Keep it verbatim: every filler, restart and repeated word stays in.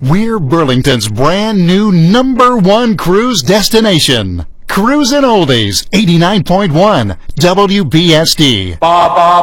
We're Burlington's brand new number one cruise destination. Cruisin' Oldies, eighty-nine point one W B S D. Ba, ba,